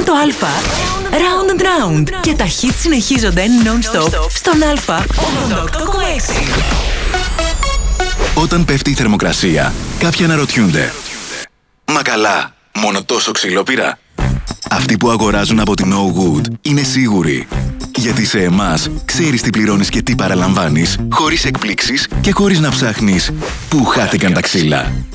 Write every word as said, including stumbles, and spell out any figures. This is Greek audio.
το Α. Round and round. Και τα hits συνεχίζονται non-stop στον Α ογδόντα οκτώ κόμμα έξι. Όταν πέφτει η θερμοκρασία, κάποιοι αναρωτιούνται. Μα καλά, μόνο τόσο ξύλο πήρα? Αυτοί που αγοράζουν από την No Good είναι σίγουροι. Γιατί σε εμάς ξέρεις τι πληρώνεις και τι παραλαμβάνεις, χωρίς εκπλήξεις και χωρίς να ψάχνεις πού χάθηκαν τα ξύλα.